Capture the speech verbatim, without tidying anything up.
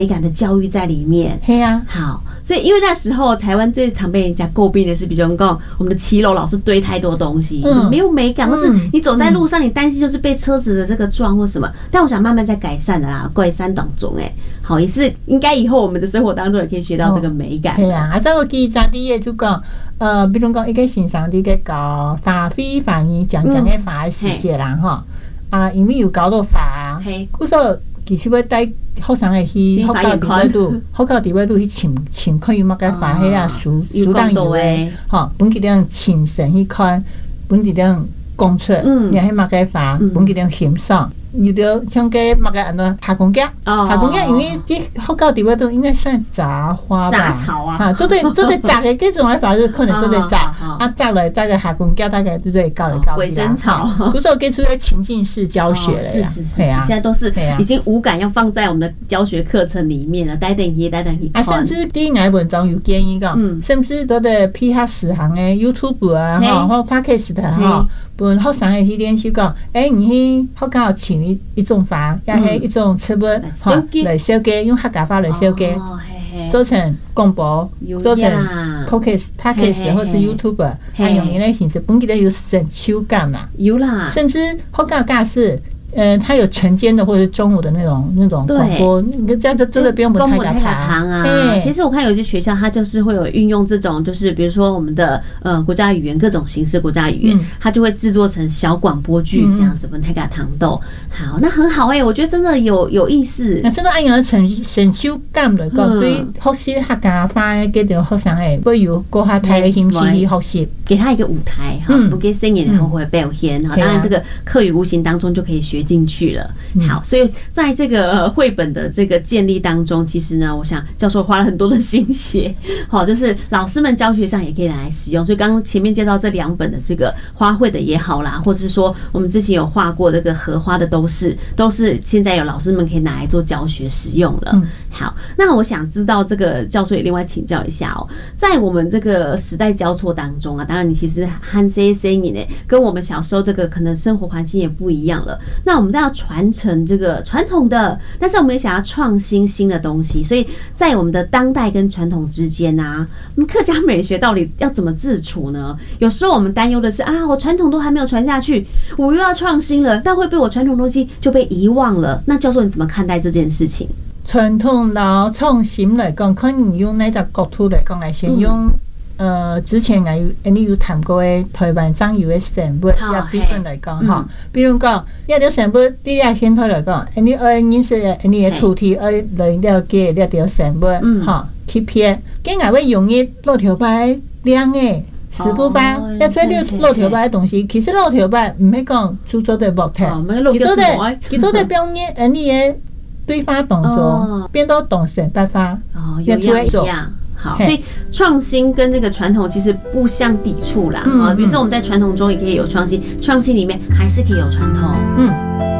美感的教育在里面。 对啊， 好，所以因为那时候台湾最常被人家诟病的是，比如讲我们的骑楼老是堆太多东西，嗯、就没有美感，或是你走在路上，你担心就是被车子的这个撞或什么。但我想慢慢在改善的啦，过三当中哎，好，也是应该以后我们的生活当中也可以学到这个美感。 对啊，啊，再我记早啲嘢就讲，呃，比如讲一个欣赏啲个搞法非法语讲讲嘅法的世界啦，哈、嗯，啊，因为有搞到法，故说。其实要带学生的去学校地位度，学校地位度去请请看有乜嘅法迄啊书书当有诶，吼，本地人亲身去看，本地人讲出，你係乜嘅法，本地人欣赏。有的像个乜嘅安怎下公家，下公家因为啲學校地位都應該算雜花吧， 雜草啊， 嚇，都對都對雜嘅，嗰種嘅法律可能都對雜，啊雜來大概下公家大概都對高嚟高鬼針草， 不是我給出來情境式教學了， 是是是，現在都是已經五感要放在我們的教學課程裡面了，帶等去帶等去， 啊，甚至啲眼文章有建議講，甚至都得批下十行嘅 YouTube 啊，嚇，或 Podcast 嚇。本學生會去練習講，誒，你去學校請一一種法，也係一種詞物，嚇來設計，用客家話來設計，做成廣播，做成 Podcast、Podcast 或是 YouTube，還用呢形式，本地咧有成手感啦， 有啦， 甚至學校教室。呃，它有晨間的或者中午的那種那種廣播，你這樣就真的不用本太太堂啊。其實我看有些學校，它就是會有運用這種，就是比如說我們的呃國家語言各種形式國家語言，它就會製作成小廣播劇這樣子，本太堂豆。好，那很好哎、欸，我覺得真的有有意思。 那真的按樣成成手感來講，對學習客家話嘅嗰條學生誒，會有過下太興趣去學習， 給他一個舞台哈，不給聲演然後會表現哈。當然，這個課語無形當中就可以學進去了。好，所以在這個繪本的這個建立當中，其實呢，我想教授花了很多的心血，好，就是老師們教學上也可以拿來使用。所以剛剛前面介紹這兩本的這個花卉的也好啦，或者是說我們之前有畫過這個荷花的，都是都是現在有老師們可以拿來做教學使用了。好，那我想知道這個教授也另外請教一下哦，在我們這個時代交錯當中啊，當然你其實和這些聲音呢，跟我們小時候這個可能生活環境也不一樣了。那我們在要傳承這個傳統的，但是我們也想要創新新的東西，所以在我們的當代跟傳統之間啊，我們客家美學到底要怎麼自處呢？有時候我們擔憂的是啊，我傳統都還沒有傳下去，我又要創新了，但會被我傳統東西就被遺忘了。那教授你怎麼看待這件事情？ 傳統到創新來講，可能用那個角度來講來先用。呃，之前我有你有談過嘅台灣藏語嘅成本，也比分來講哈，比如講，一條成本啲嘢顯台來講，你愛認識嘅你嘅土地愛來了解呢條成本，哈，貼片，跟外會容易漏條牌亮嘅十步吧，一做啲漏條牌嘅東西，其實漏條牌唔係講做做對木頭，佢做對佢做對表演誒你嘅對話動作，變到動成辦法， 有樣一樣。好，所以創新跟這個傳統其實不相抵觸啦。啊，比如說我們在傳統中也可以有創新，創新裡面還是可以有傳統。嗯。